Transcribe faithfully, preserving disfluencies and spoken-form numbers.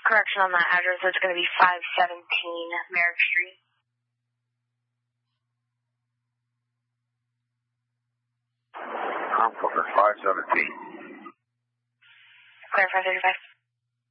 correction on that address. It's going to be five seventeen Merrick Street. I'm for five seventeen. Clear five thirty-five.